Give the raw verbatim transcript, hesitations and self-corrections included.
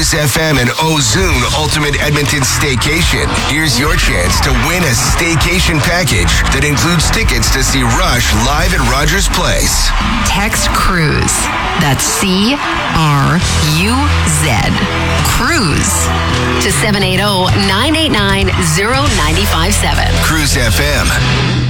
Cruise F M and Ozune Ultimate Edmonton Staycation. Here's your chance to win a staycation package that includes tickets to see Rush live at Rogers Place. Text Cruise. That's C R U Z. Cruise to seven eight zero, nine eight nine, zero nine five seven. Cruise F M.